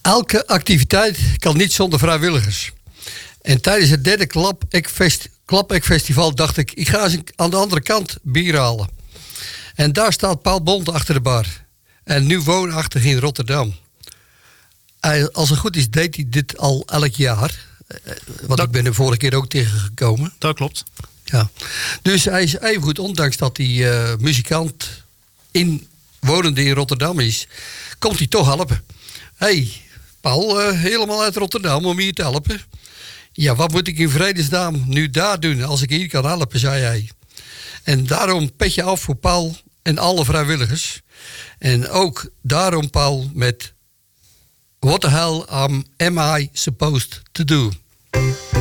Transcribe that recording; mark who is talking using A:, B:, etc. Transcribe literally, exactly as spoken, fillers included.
A: Elke activiteit kan niet zonder vrijwilligers. En tijdens het derde Klapek-fest- Klapek-festival dacht ik, ik ga eens aan de andere kant bier halen. En daar staat Paul Bond achter de bar. En nu woonachtig in Rotterdam. Hij, als het goed is, deed hij dit al elk jaar. Want
B: dat,
A: ik ben er vorige keer ook tegengekomen.
B: Dat klopt.
A: Ja. Dus hij is even goed, ondanks dat hij uh, muzikant in, wonende in Rotterdam is, komt hij toch helpen. Hé, hey, Paul, uh, helemaal uit Rotterdam om hier te helpen. Ja, wat moet ik in vredesnaam nu daar doen als ik hier kan helpen, zei hij. En daarom petje af voor Paul en alle vrijwilligers. En ook daarom, Paul, met What the hell am I supposed to do?